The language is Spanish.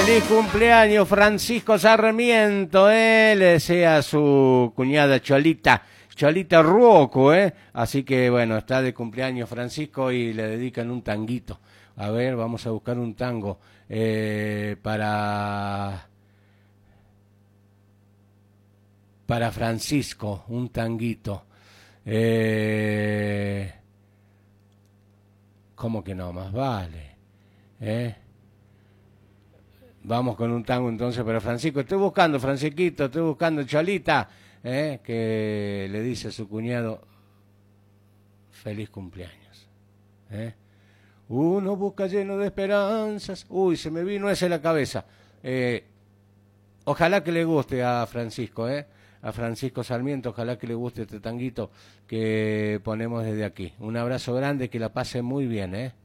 Feliz cumpleaños, Francisco Sarmiento, le desea a su cuñada Cholita Ruoco, Así que bueno, está de cumpleaños Francisco y le dedican un tanguito. A ver, vamos a buscar un tango para Francisco, un tanguito. ¿Cómo que no? Más vale. Vamos con un tango entonces para Francisco. Estoy buscando, Francisquito, estoy buscando Cholita, que le dice a su cuñado feliz cumpleaños. Uno busca lleno de esperanzas. Uy, se me vino ese a la cabeza. Ojalá que le guste a Francisco, a Francisco Sarmiento, ojalá que le guste este tanguito que ponemos desde aquí. Un abrazo grande, que la pase muy bien,